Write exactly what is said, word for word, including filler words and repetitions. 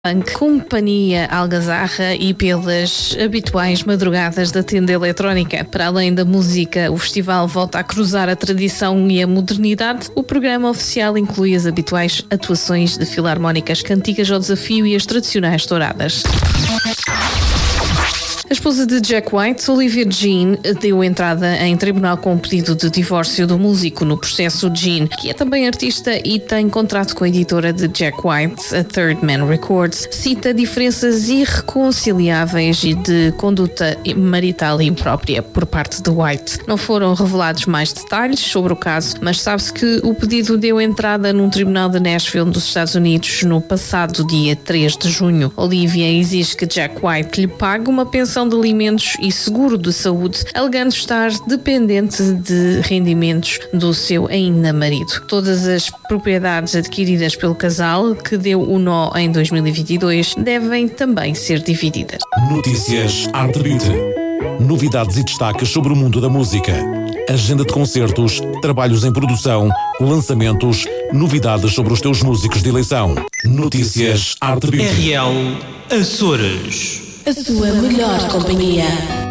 Punk, Companhia Algazarra e pelas habituais madrugadas da tenda eletrónica. Para além da música, o festival volta a cruzar a tradição e a modernidade. O programa oficial inclui as habituais atuações de filarmónicas, cantigas ao desafio e as tradicionais touradas. A esposa de Jack White, Olivia Dean, deu entrada em tribunal com um pedido de divórcio do músico. No processo, Dean, que é também artista e tem contrato com a editora de Jack White, a Third Man Records, cita diferenças irreconciliáveis e de conduta marital imprópria por parte de White. Não foram revelados mais detalhes sobre o caso, mas sabe-se que o pedido deu entrada num tribunal de Nashville, dos Estados Unidos, no passado dia três de junho. Olivia exige que Jack White lhe pague uma pensão de alimentos e seguro de saúde, alegando estar dependente de rendimentos do seu ainda marido. Todas as propriedades adquiridas pelo casal, que deu o nó em dois mil e vinte e dois, devem também ser divididas. Notícias Arte Beat. Novidades e destaques sobre o mundo da música. Agenda de concertos, trabalhos em produção, lançamentos, novidades sobre os teus músicos de eleição. Notícias Arte Beat. R L Açores. A sua melhor companhia.